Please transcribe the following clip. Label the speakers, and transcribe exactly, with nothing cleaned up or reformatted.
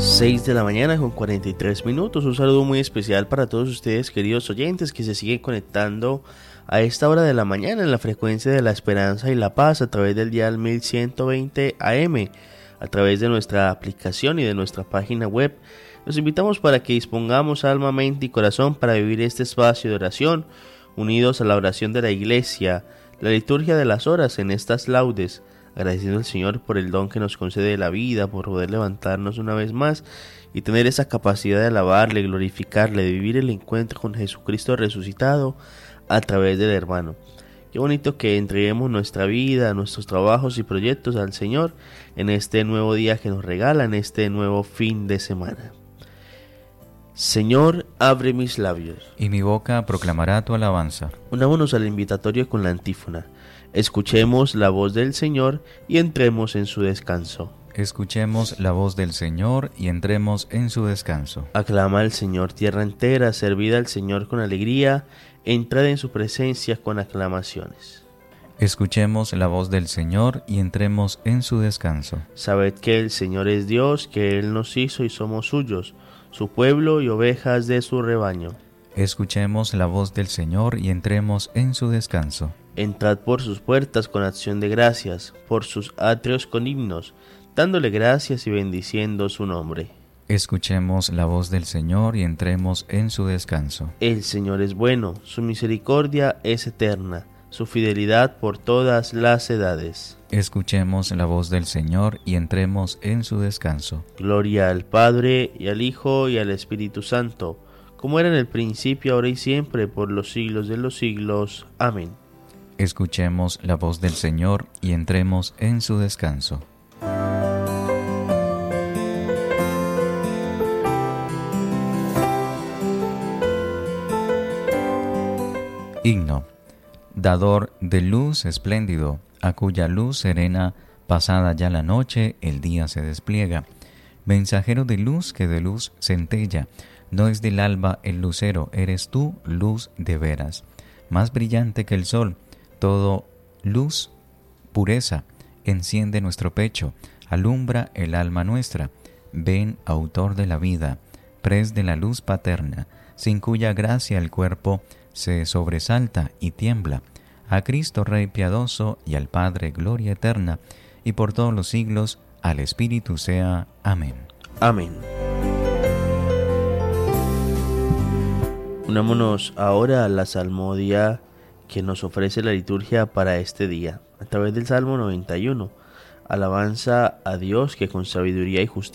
Speaker 1: seis de la mañana con cuarenta y tres minutos. Un saludo muy especial para todos ustedes, queridos oyentes, que se siguen conectando a esta hora de la mañana en la frecuencia de la esperanza y la paz a través del dial mil ciento veinte A M, a través de nuestra aplicación y de nuestra página web. Los invitamos para que dispongamos alma, mente y corazón para vivir este espacio de oración, unidos a la oración de la Iglesia, la liturgia de las horas en estas laudes, agradeciendo al Señor por el don que nos concede de la vida, por poder levantarnos una vez más y tener esa capacidad de alabarle, glorificarle, de vivir el encuentro con Jesucristo resucitado a través del hermano. Qué bonito que entreguemos nuestra vida, nuestros trabajos y proyectos al Señor en este nuevo día que nos regala, en este nuevo fin de semana. Señor, abre mis labios,
Speaker 2: y mi boca proclamará tu alabanza.
Speaker 1: Unámonos al invitatorio con la antífona. Escuchemos la voz del Señor y entremos en su descanso.
Speaker 2: Escuchemos la voz del Señor y entremos en su descanso.
Speaker 1: Aclama al Señor tierra entera, servid al Señor con alegría, entrad en su presencia con aclamaciones.
Speaker 2: Escuchemos la voz del Señor y entremos en su descanso.
Speaker 1: Sabed que el Señor es Dios, que Él nos hizo y somos suyos, su pueblo y ovejas de su rebaño.
Speaker 2: Escuchemos la voz del Señor y entremos en su descanso.
Speaker 1: Entrad por sus puertas con acción de gracias, por sus atrios con himnos, dándole gracias y bendiciendo su nombre.
Speaker 2: Escuchemos la voz del Señor y entremos en su descanso.
Speaker 1: El Señor es bueno, su misericordia es eterna, su fidelidad por todas las edades.
Speaker 2: Escuchemos la voz del Señor y entremos en su descanso.
Speaker 1: Gloria al Padre, y al Hijo, y al Espíritu Santo, como era en el principio, ahora y siempre, por los siglos de los siglos. Amén.
Speaker 2: Escuchemos la voz del Señor y entremos en su descanso. Himno. Dador de luz espléndido, a cuya luz serena, pasada ya la noche, el día se despliega. Mensajero de luz que de luz centella, no es del alba el lucero, eres tú luz de veras. Más brillante que el sol, todo luz, pureza, enciende nuestro pecho, alumbra el alma nuestra. Ven, autor de la vida, pres de la luz paterna, sin cuya gracia el cuerpo se sobresalta y tiembla. A Cristo Rey piadoso y al Padre gloria eterna, y por todos los siglos al Espíritu sea. Amén.
Speaker 1: Amén. Unámonos ahora a la salmodia que nos ofrece la liturgia para este día, a través del Salmo noventa y uno. Alabanza a Dios que con sabiduría y justicia